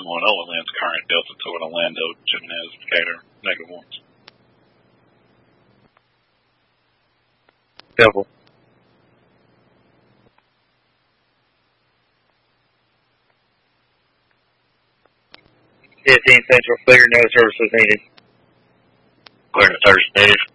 210 and lands current Delta 2 in Orlando, Jimenez, Decatur, -1s. Double. 15 Central, clear, no services needed. Clear to third stage.